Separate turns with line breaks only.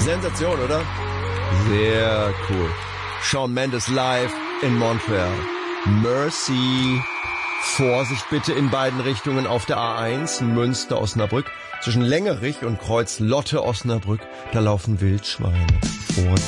Sensation, oder? Sehr cool. Shawn Mendes live in Montreal. Mercy. Vorsicht bitte in beiden Richtungen auf der A1, Münster-Osnabrück. Zwischen Längerich und Kreuz Lotte-Osnabrück, da laufen Wildschweine. Vorsicht.